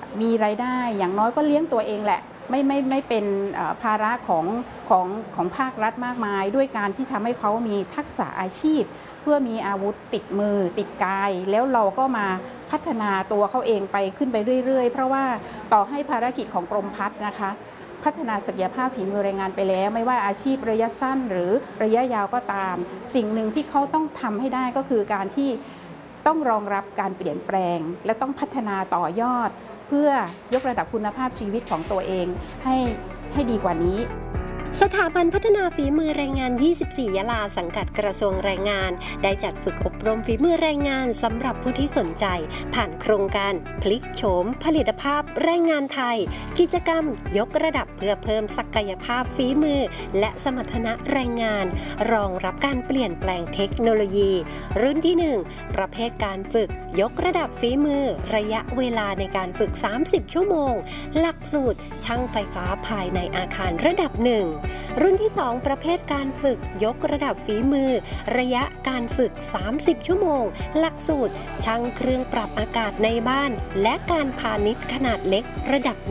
มีรายได้อย่างน้อยก็เลี้ยงตัวเองแหละไม่เป็นภาระของภาครัฐมากมายด้วยการที่ทำให้เขามีทักษะอาชีพเพื่อมีอาวุธติดมือติดกายแล้วเราก็มาพัฒนาตัวเขาเองไปขึ้นไปเรื่อยๆเพราะว่าต่อให้ภารกิจของกรมพัฒน์นะคะพัฒนาศักยภาพฝีมือแรงงานไปแล้วไม่ว่าอาชีพระยะสั้นหรือระยะยาวก็ตามสิ่งหนึ่งที่เขาต้องทำให้ได้ก็คือการที่ต้องรองรับการเปลี่ยนแปลงและต้องพัฒนาต่อยอดเพื่อยกระดับคุณภาพชีวิตของตัวเองให้ดีกว่านี้สถาบันพัฒนาฝีมือแรงงาน 24 ยะลาสังกัดกระทรวงแรงงานได้จัดฝึกอบรมฝีมือแรงงานสำหรับผู้ที่สนใจผ่านโครงการพลิกโฉมผลิตภาพแรงงานไทยกิจกรรมยกระดับเพื่อเพิ่มศักยภาพฝีมือและสมรรถนะแรงงานรองรับการเปลี่ยนแปลงเทคโนโลยีรุ่นที่ 1 ประเภทการฝึกยกระดับฝีมือระยะเวลาในการฝึก 30 ชั่วโมงหลักสูตรช่างไฟฟ้าภายในอาคารระดับ 1รุ่นที่ 2 ประเภทการฝึกยกระดับฝีมือระยะการฝึก 30 ชั่วโมงหลักสูตรช่างเครื่องปรับอากาศในบ้านและการพาณิชย์ขนาดเล็กระดับ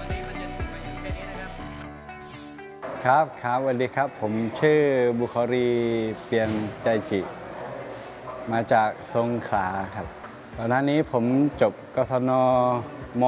1 ครับสวัสดีครับผมชื่อบุครีเปียนใจจิมาจากสงขลาครับตอนนี้ผมจบกศนม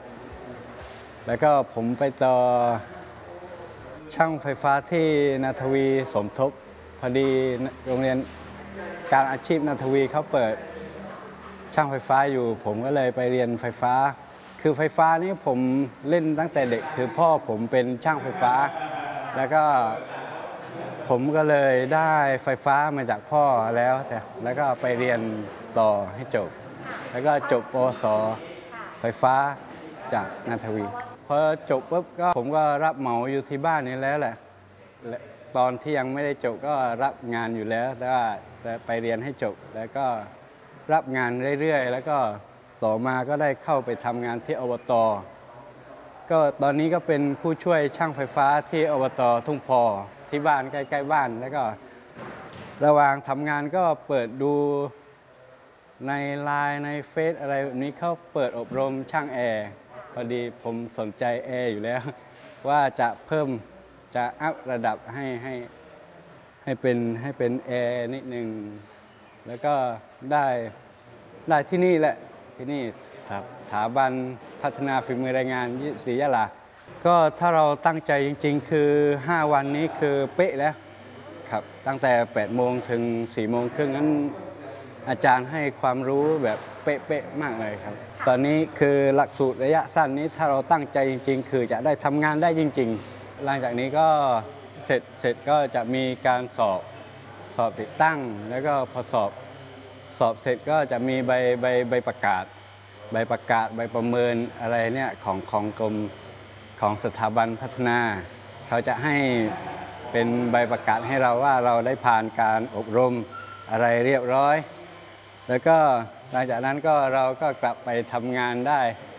.6 แล้วก็ผมไปต่อช่างไฟฟ้าที่นาทวีสมทบพอดีโรงเรียนการอาชีพนาทวีเขาเปิดช่างไฟฟ้าอยู่ผมก็เลยไปเรียนไฟฟ้าคือไฟฟ้านี่ผมเล่นตั้งแต่เด็กคือพ่อผมเป็นช่างไฟฟ้าแล้วก็ผมก็เลยได้ไฟฟ้ามาจากพ่อแล้วก็ไปเรียนต่อให้จบแล้วก็จบปวสไฟฟ้าจากนาทวีพอจบปุ๊บก็ผมก็รับเหมาอยู่ที่บ้านนี้แล้วแหละตอนที่ยังไม่ได้จบก็รับงานอยู่แล้วแต่ไปเรียนให้จบแล้วก็รับงานเรื่อยๆแล้วก็ต่อมาก็ได้เข้าไปทำงานที่อบต.ก็ตอนนี้ก็เป็นผู้ช่วยช่างไฟฟ้าที่อบต.ทุ่งพอที่บ้านใกล้ๆบ้านแล้วก็ระหว่างทำงานก็เปิดดูในไลน์ในเฟซอะไรแบบนี้เขาเปิดอบรมช่างแอร์พอดีผมสนใจแอร์อยู่แล้วว่าจะอัพระดับให้เป็นแอร์นิดนึงแล้วก็ได้ที่นี่แหละที่นี่สถาบันพัฒนาฝีมือแรงงาน24 ยะลาก็ถ้าเราตั้งใจจริงๆคือ5 วันนี้คือเป๊ะแล้วครับตั้งแต่8 โมงถึง4 โมงครึ่งนั้นอาจารย์ให้ความรู้แบบเป๊ะๆมากเลยครับตอนนี้คือหลักสูตรระยะสั้นนี้ถ้าเราตั้งใจจริงๆคือจะได้ทำงานได้จริงๆหลังจากนี้ก็เสร็จก็จะมีการสอบติดตั้งแล้วก็พอสอบเสร็จก็จะมีใบประกาศใบประเมินอะไรเนี่ยของกรมของสถาบันพัฒนาเขาจะให้เป็นใบประกาศให้เราว่าเราได้ผ่านการอบรมอะไรเรียบร้อยแล้วก็หลังจากนั้นก็เราก็กลับไปทำงานได้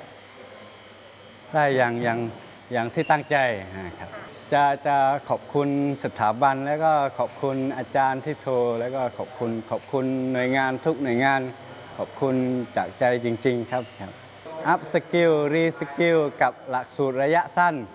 อย่างที่ตั้งใจครับจะขอบคุณสถาบันแล้วก็ขอบคุณอาจารย์ที่โทรแล้วก็ขอบคุณหน่วยงานทุกหน่วยงานขอบคุณจากใจจริงๆครับอัพสกิลรีสกิลกับหลักสูตรระยะสั้น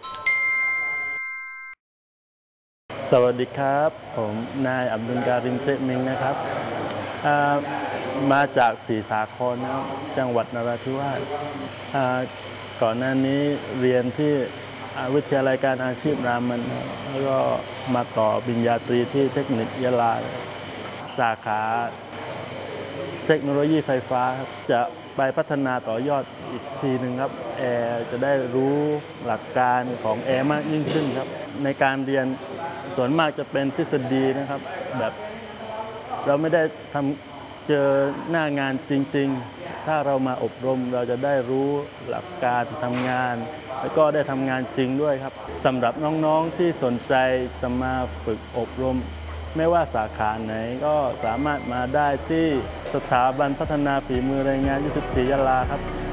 สวัสดีครับผมนายอับดุลการิมเซมิงนะครับมาจากศรีสาครนะครับจังหวัดนราธิวาสก่อนหน้านี้เรียนที่วิทยาลัยการอาชีพรามันแล้วก็มาต่อปริญญาตรีที่เทคนิคยะลาสาขาเทคโนโลยีไฟฟ้าจะไปพัฒนาต่อยอดอีกทีหนึ่งครับแอร์จะได้รู้หลักการของแอร์มากยิ่งขึ้นครับในการเรียนส่วนมากจะเป็นทฤษฎีนะครับแบบเราไม่ได้เจอหน้างานจริงๆถ้าเรามาอบรมเราจะได้รู้หลักการทำงานแล้วก็ได้ทำงานจริงด้วยครับสำหรับน้องๆที่สนใจจะมาฝึกอบรมไม่ว่าสาขาไหนก็สามารถมาได้ที่สถาบันพัฒนาฝีมือแรงงาน24 ยะลาครับ